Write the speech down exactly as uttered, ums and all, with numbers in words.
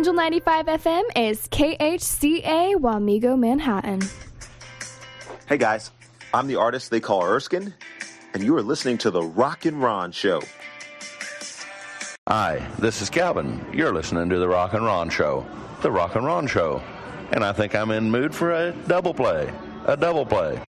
Angel ninety-five F M is K H C A Wamego, Manhattan. Hey guys, I'm the artist they call Erskine, and you are listening to The Rock and Ron Show. Hi, this is Calvin. You're listening to The Rock and Ron Show. The Rock and Ron Show. And I think I'm in mood for a double play. A double play.